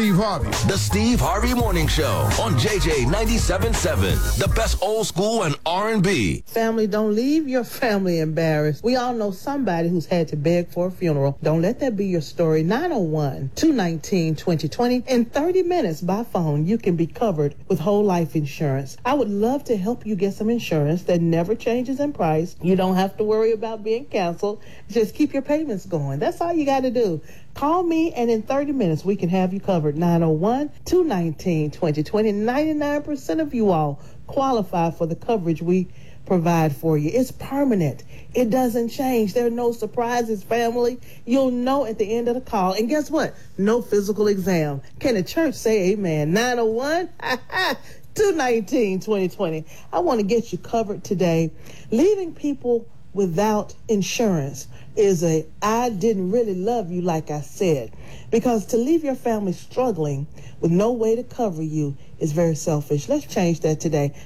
Steve Harvey. The Steve Harvey Morning Show on JJ 97.7. The best old school and R&B. Family, don't leave your family embarrassed. We all know somebody who's had to beg for a funeral. Don't let that be your story. 901-219-2020. In 30 minutes by phone, you can be covered with whole life insurance. I would love to help you get some insurance that never changes in price. You don't have to worry about being canceled. Just keep your payments going. That's all you got to do. Call me, and in 30 minutes, we can have you covered. 901-219-2020. 99% of you all qualify for the coverage we provide for you. It's permanent. It doesn't change. There are no surprises, family. You'll know at the end of the call. And guess what? No physical exam. Can the church say amen? 901-219-2020. I want to get you covered today. Leaving people without insurance is I didn't really love you like I said. Because to leave your family struggling with no way to cover you is very selfish. Let's change that today.